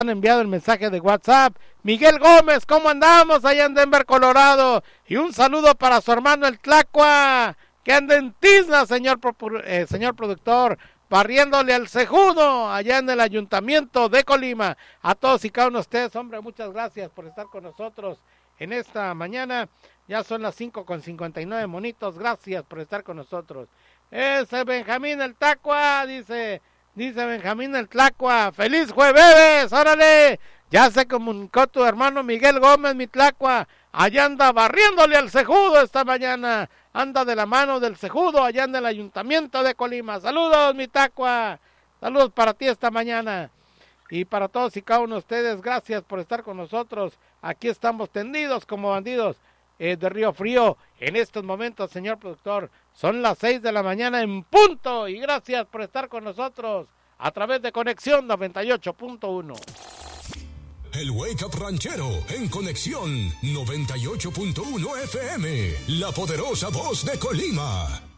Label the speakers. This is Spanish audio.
Speaker 1: han enviado el mensaje de WhatsApp. Miguel Gómez, ¿cómo andamos allá en Denver, Colorado? Y un saludo para su hermano el Tlacua, que anda en Tizna, señor productor, barriéndole al cejudo allá en el Ayuntamiento de Colima. A todos y cada uno de ustedes, hombre, muchas gracias por estar con nosotros en esta mañana. Ya son las 5:59, monitos, gracias por estar con nosotros. Ese Benjamín el Tlacua, dice Benjamín el Tlacua, ¡feliz jueves! ¡Órale! Ya se comunicó tu hermano Miguel Gómez, mi Tlacua, allá anda barriéndole al cejudo esta mañana, anda de la mano del cejudo allá en el Ayuntamiento de Colima. Saludos, mi Tlacua, saludos para ti esta mañana. Y para todos y cada uno de ustedes, gracias por estar con nosotros. Aquí estamos tendidos como bandidos de Río Frío. En estos momentos, señor productor, son las 6 de la mañana en punto. Y gracias por estar con nosotros a través de Conexión 98.1.
Speaker 2: El Wake Up Ranchero en Conexión 98.1 FM. La poderosa voz de Colima.